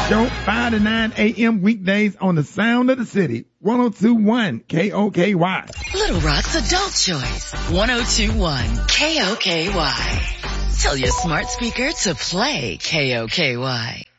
Show 5 to 9 a.m. weekdays on the Sound of the City. 102.1 KOKY. Little Rock's Adult Choice. 102.1 KOKY. Tell your smart speaker to play KOKY.